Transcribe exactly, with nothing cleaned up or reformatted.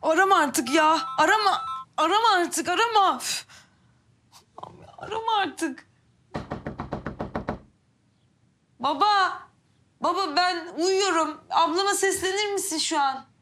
Arama artık ya. Arama. Arama artık arama. Üf. Allah'ım ya, arama artık. Baba. Baba ben uyuyorum. Ablama seslenir misin şu an?